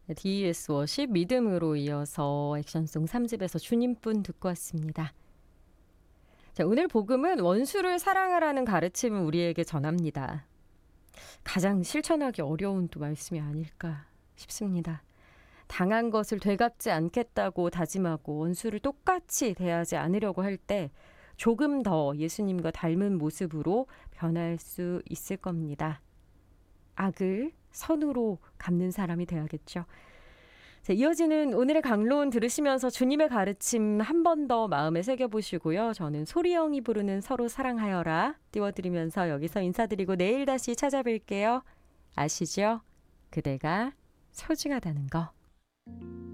D.E.S. 워십 믿음으로 이어서 액션송 3집에서 주님뿐 듣고 왔습니다. 자, 오늘 복음은 원수를 사랑하라는 가르침을 우리에게 전합니다. 가장 실천하기 어려운 또 말씀이 아닐까 싶습니다. 당한 것을 되갚지 않겠다고 다짐하고 원수를 똑같이 대하지 않으려고 할 때 조금 더 예수님과 닮은 모습으로 변할 수 있을 겁니다. 악을 선으로 갚는 사람이 되어야겠죠. 자, 이어지는 오늘의 강론 들으시면서 주님의 가르침 한 번 더 마음에 새겨보시고요. 저는 소리영이 부르는 서로 사랑하여라 띄워드리면서 여기서 인사드리고 내일 다시 찾아뵐게요. 아시죠? 그대가 소중하다는 거.